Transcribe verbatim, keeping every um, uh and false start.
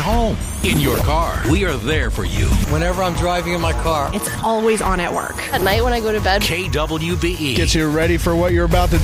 home, in your car. We are there for you. Whenever I'm driving in my car. It's always on at work. At night when I go to bed. K W B E. Gets you ready for what you're about to do.